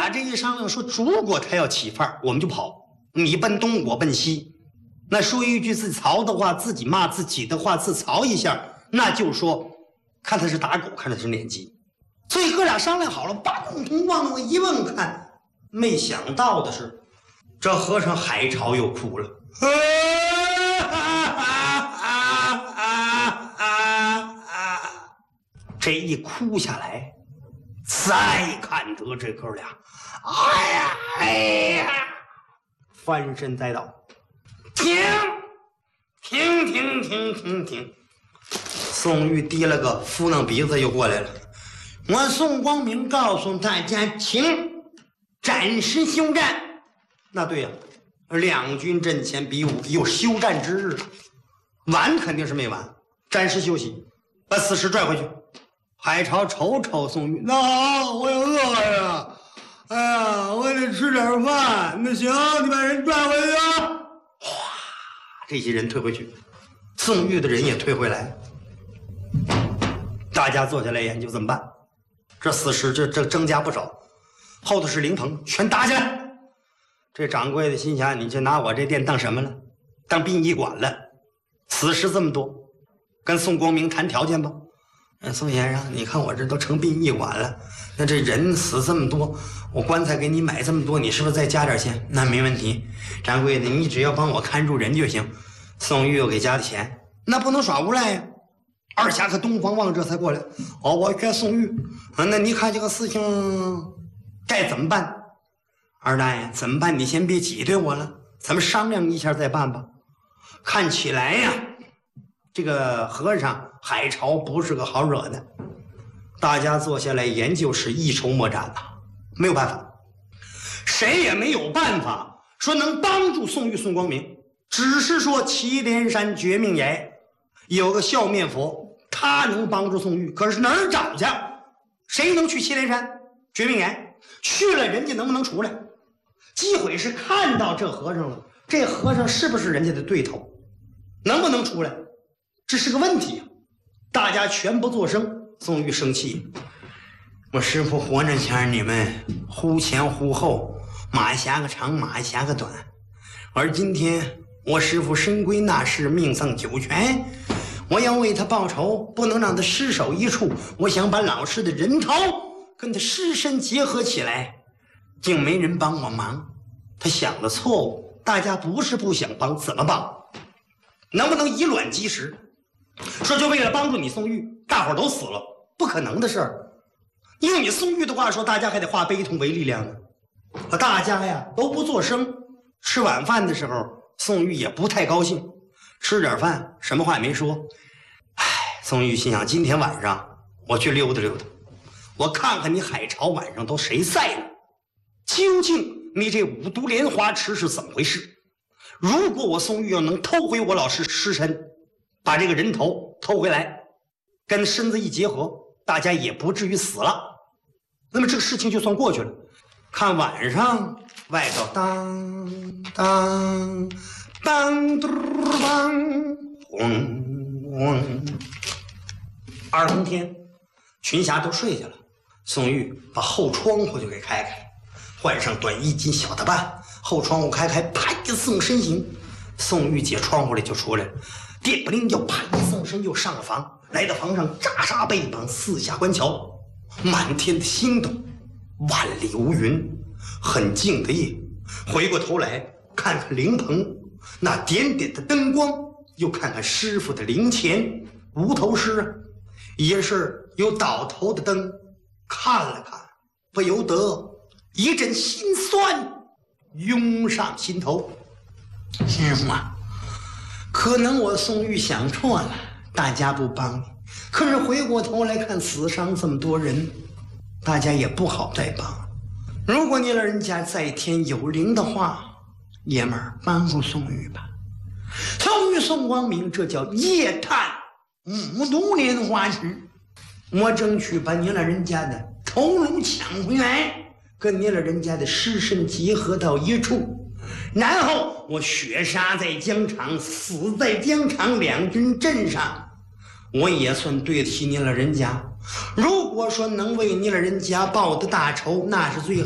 俩这一商量说，如果他要起范儿，我们就跑，你奔东，我奔西。那说一句自嘲的话，自己骂自己的话，自嘲一下，那就说看他是打狗，看他是撵鸡。所以哥俩商量好了，把共同往一问看，没想到的是，这和尚海潮又哭了。这一哭下来，再看得这哥俩，哎呀，翻身栽倒，停！宋玉提了个扶弄鼻子又过来了。我宋光明告诉大家，请暂时休战。那对呀，两军阵前比武，有休战之日，完肯定是没完，暂时休息，把死尸拽回去。海潮瞅瞅宋玉，那我也饿呀，哎呀，我得吃点饭。那行，你把人拽回去啊。哗，这些人退回去，宋玉的人也退回来。大家坐下来研究怎么办。这死尸这增加不少，后头是灵棚，全打起来。这掌柜的心想，你就拿我这店当什么了？当殡仪馆了？死尸这么多，跟宋光明谈条件吧。宋先生，你看我这都成殡仪馆了，那这人死这么多，我棺材给你买这么多，你是不是再加点钱？那没问题，掌柜的，你只要帮我看住人就行。宋玉又给加的钱，那不能耍无赖呀。二侠和东方望这才过来，哦，我劝宋玉，那你看这个事情该怎么办？二大爷，怎么办？你先别挤兑我了，咱们商量一下再办吧。看起来呀，这个和尚海潮不是个好惹的。大家坐下来研究是一筹莫展呐，没有办法，谁也没有办法说能帮助宋玉、宋光明，只是说祁连山绝命崖有个笑面佛，他能帮助宋玉，可是哪儿找去？谁能去祁连山绝命崖？去了人家能不能出来？机会是看到这和尚了，这和尚是不是人家的对头？能不能出来？这是个问题啊！大家全不作声。宋玉生气，我师父活着前你们忽前忽后，马下个长，马下个短，而今天我师父身归那世，命丧九泉，我要为他报仇，不能让他尸首一处。我想把老师的人头跟他尸身结合起来，竟没人帮我忙。他想了错误，大家不是不想帮，怎么帮？能不能以卵击石？说就为了帮助你宋玉，大伙儿都死了，不可能的事儿。用你宋玉的话说，大家还得化悲痛为力量呢。大家呀都不作声。吃晚饭的时候，宋玉也不太高兴，吃点饭，什么话也没说。唉，宋玉心想，今天晚上我去溜达溜达，我看看你海潮晚上都谁在呢？究竟你这五毒莲花池是怎么回事？如果我宋玉要能偷回我老师尸身，把这个人头偷回来，跟身子一结合，大家也不至于死了，那么这个事情就算过去了。看晚上外头当当当嘟当轰轰，二更天，群侠都睡下了。宋玉把后窗户就给开开，换上短衣襟小打扮，后窗户开开，啪一纵身形，宋玉姐窗户里就出来了，电不灵叫啪一纵身又上了房，来到房上扎扎背膀，四下观瞧，满天的星斗，万里无云，很静的夜。回过头来看看灵棚，那点点的灯光，又看看师傅的灵前，无头尸啊，也是有倒头的灯。看了看，不由得一阵心酸涌上心头。师傅啊，可能我宋玉想错了，大家不帮你，可是回过头来看死伤这么多人，大家也不好再帮。如果你老人家在天有灵的话，爷们儿帮助宋玉吧。宋玉宋光明，这叫夜探五毒莲花池，我争取把你老人家的头颅抢回来，跟你老人家的尸身结合到一处，然后我血杀在疆场，死在疆场两军阵上，我也算对得起你老人家。如果说能为你老人家报的大仇，那是最